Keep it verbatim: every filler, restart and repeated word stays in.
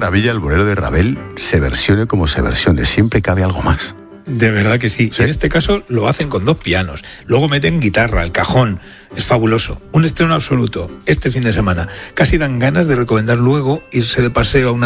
maravilla el bolero de Ravel, se versione como se versione, siempre cabe algo más. De verdad que sí. Sí. En este caso lo hacen con dos pianos. Luego meten guitarra, el cajón. Es fabuloso. Un estreno absoluto este fin de semana. Casi dan ganas de recomendar luego irse de paseo a una